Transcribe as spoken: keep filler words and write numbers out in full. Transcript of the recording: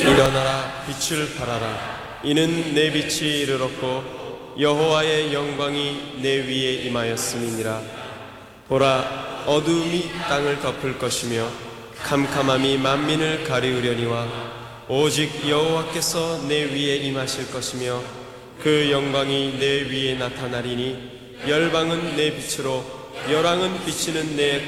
일어나라 빛을 발하라. 이는 내 빛이 이르렀고 여호와의 영광이 내 위에 임하였음이니라. 보라, 어두움이 땅을 덮을 것이며 캄캄함이 만민을 가리우려니와 오직 여호와께서 내 위에 임하실 것이며 그 영광이 내 위에 나타나리니 열방은 내 빛으로 열왕은 비치는 내